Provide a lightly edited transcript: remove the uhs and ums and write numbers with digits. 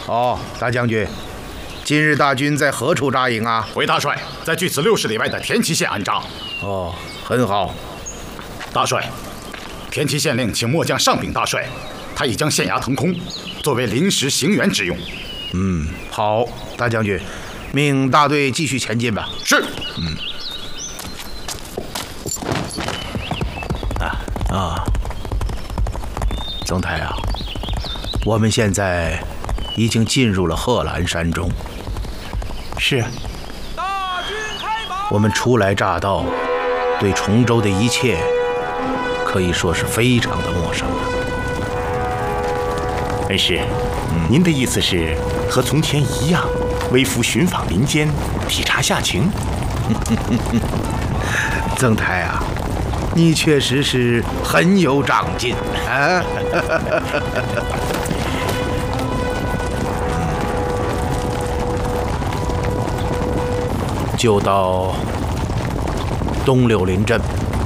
哦，大将军，今日大军在何处扎营啊？ 回大帅，在距此60里外的田崎县安扎。 哦，很好。 大帅，田崎县令请末将上禀大帅，他已将县衙腾空，作为临时行辕之用。 好，大将军，命大队继续前进吧。 是。 曾台啊，我们现在已经进入了贺兰山中。 是。 大军开拔。 我们初来乍到，对崇州的一切可以说是非常的陌生了。 恩师，您的意思是和从前一样，微服寻访林间，体察下情？ 曾台啊，你确实是很有长进啊！就到东柳林镇，